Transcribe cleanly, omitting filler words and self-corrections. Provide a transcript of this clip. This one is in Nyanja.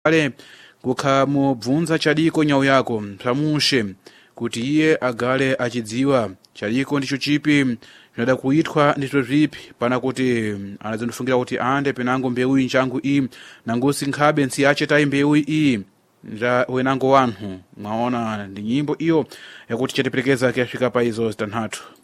ale kukha mubvunza chaliko nyawu yako samushe kuti iye agale achidziwa chaliko ndicho chipi zvinoda kuitwa ndicho zvipi pana kuti anazindofungira kuti ande penango mbewu inchangu iyi nangusi nkhabe nsi yache tai mbewu iyi nja wenango wanhu mwaona ndi nyimbo iyo yakuti chatipelekeza kuyafika pa izo zitanhatu.